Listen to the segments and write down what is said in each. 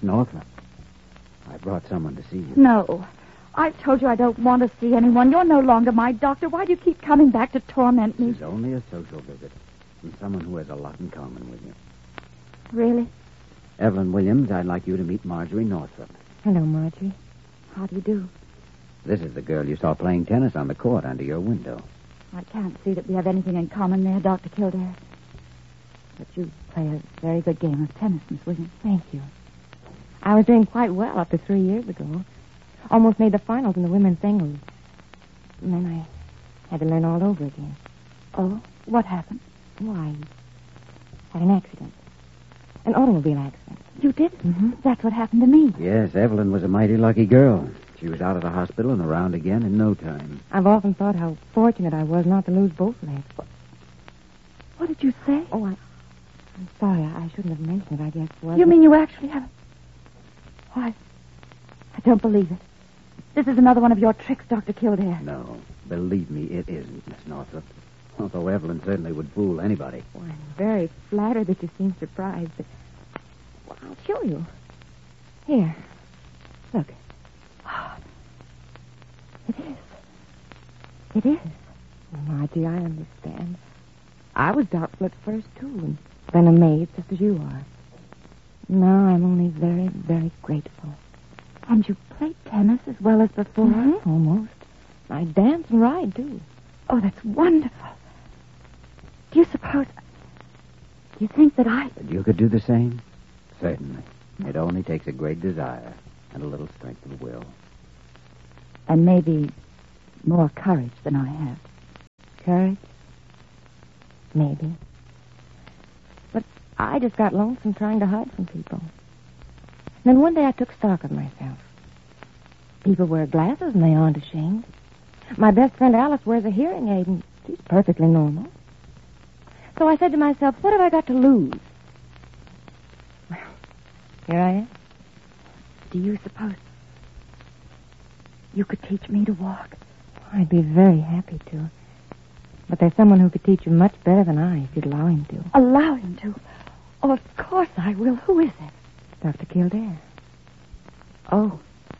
Northrup. I brought someone to see you. No. I've told you I don't want to see anyone. You're no longer my doctor. Why do you keep coming back to torment me? This is only a social visit from someone who has a lot in common with you. Really? Evelyn Williams, I'd like you to meet Marjorie Northrup. Hello, Marjorie. How do you do? This is the girl you saw playing tennis on the court under your window. I can't see that we have anything in common there, Dr. Kildare. But you play a very good game of tennis, Miss Williams. Thank you. I was doing quite well up to 3 years ago. Almost made the finals in the women's singles. And then I had to learn all over again. Oh, what happened? Why? Had an accident. An automobile accident. You did? Mm-hmm. That's what happened to me. Yes, Evelyn was a mighty lucky girl. She was out of the hospital and around again in no time. I've often thought how fortunate I was not to lose both legs. What did you say? Oh, I'm sorry. I shouldn't have mentioned it, I guess. You mean you actually have... Oh, I don't believe it. This is another one of your tricks, Dr. Kildare. No, believe me, it isn't, Miss Northrup. Although Evelyn certainly would fool anybody. Well, I'm very flattered that you seem surprised, but... Well, I'll show you. Here. Look. It is. It is. Well, Margie, I understand. I was doubtful at first, too, and then amazed just as you are. Now I'm only very, very grateful. And you play tennis as well as before? Mm-hmm. Almost. I dance and ride, too. Oh, that's wonderful. Do you suppose... Do you think that I... That you could do the same? Certainly. It only takes a great desire and a little strength of will. And maybe more courage than I have. Courage? Maybe. But I just got lonesome trying to hide from people. Then one day I took stock of myself. People wear glasses and they aren't ashamed. My best friend Alice wears a hearing aid and she's perfectly normal. So I said to myself, what have I got to lose? Well, here I am. Do you suppose you could teach me to walk? I'd be very happy to. But there's someone who could teach you much better than I if you'd allow him to. Allow him to? Oh, of course I will. Who is it? Dr. Kildare. Oh.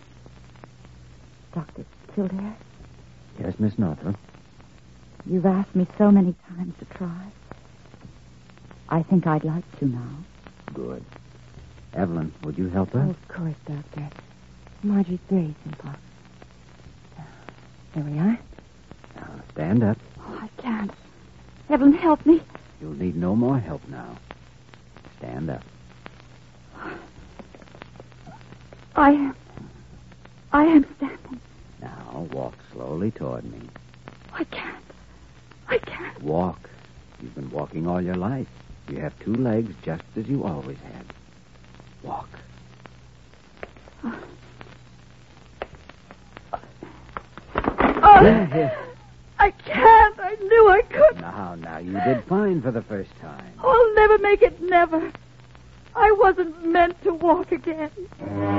Dr. Kildare? Yes, Miss Northrup? You've asked me so many times to try. I think I'd like to now. Good. Evelyn, would you help her? Oh, of course, Doctor. Margie's very simple. There we are. Now, stand up. Oh, I can't. Evelyn, help me. You'll need no more help now. Stand up. I am standing. Now, walk slowly toward me. I can't. Walk. You've been walking all your life. You have 2 legs just as you always had. Walk. Oh, I can't. I knew I couldn't. Now, you did fine for the first time. I'll never make it, never. I wasn't meant to walk again.